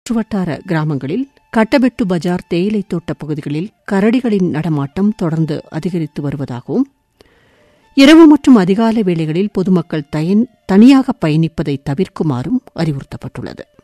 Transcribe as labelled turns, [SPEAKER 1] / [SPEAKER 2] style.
[SPEAKER 1] சுற்றுவட்டார கிராமங்களில் கட்டபெட்டு பஜார் தேயிலை தோட்ட பகுதிகளில் கரடிகளின் நடமாட்டம் தொடர்ந்து அதிகரித்து வருவதாகவும் இரவு மற்றும் அதிகாலை வேளைகளில் பொதுமக்கள் தனியாக பயணிப்பதை தவிர்க்குமாறும் அறிவுறுத்தப்பட்டுள்ளது.